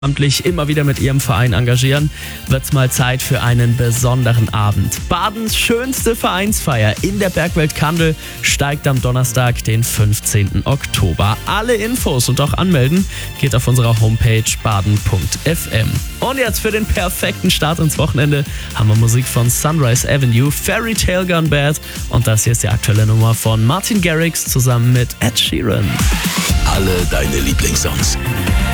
immer wieder mit ihrem Verein engagieren, wird's mal Zeit für einen besonderen Abend. Badens schönste Vereinsfeier in der Bergwelt Kandel steigt am Donnerstag, den 15. Oktober. Alle Infos und auch anmelden geht auf unserer Homepage baden.fm. Und jetzt für den perfekten Start ins Wochenende haben wir Musik von Sunrise Avenue, Fairy Tale Gone Bad und das hier ist die aktuelle Nummer von Martin Garrix zusammen mit Ed Sheeran. Alle deine Lieblingssongs.